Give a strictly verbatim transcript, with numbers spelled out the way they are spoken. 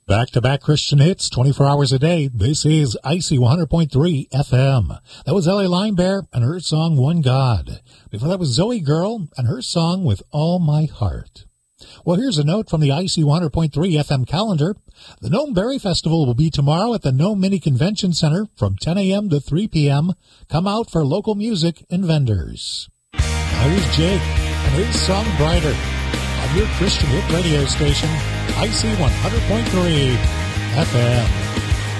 Back-to-back Christian hits, twenty-four hours a day. This is Icy one hundred point three F M. That was Ellie Linebear and her song, One God. Before that was Zoe Girl and her song, With All My Heart. Well, here's a note from the Icy one hundred point three F M calendar. The Nome Berry Festival will be tomorrow at the Nome Mini Convention Center from ten a.m. to three p.m. Come out for local music and vendors. Now here's Jake and his song, Brighter, on your Christian hit radio station, Icy one hundred point three F M.